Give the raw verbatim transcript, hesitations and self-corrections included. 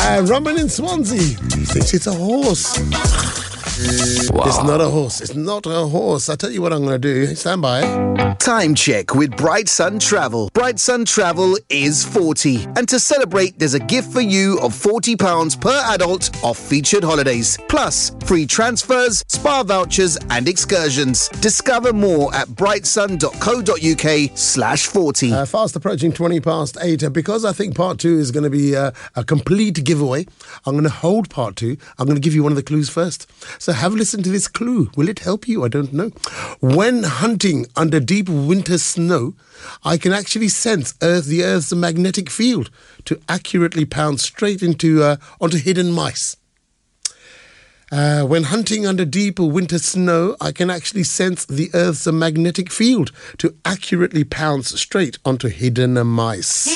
Uh, Roman in Swansea thinks it's a horse. Wow. It's not a horse. It's not a horse. I tell you what I'm going to do. Stand by. Time check with Bright Sun Travel. Bright Sun Travel is forty. And to celebrate, there's a gift for you of forty pounds per adult off featured holidays. Plus, free transfers, spa vouchers and excursions. Discover more at brightsun.co.uk slash 40. Uh, fast approaching twenty past eight. Uh, because I think part two is going to be uh, a complete giveaway, I'm going to hold part two. I'm going to give you one of the clues first. So have a listen to this clue. Will it help you? I don't know. When hunting under deep winter snow, I can actually sense Earth, the Earth's magnetic field to accurately pound straight into uh, onto hidden mice. Uh, when hunting under deep winter snow, I can actually sense the Earth's magnetic field to accurately pounce straight onto hidden mice.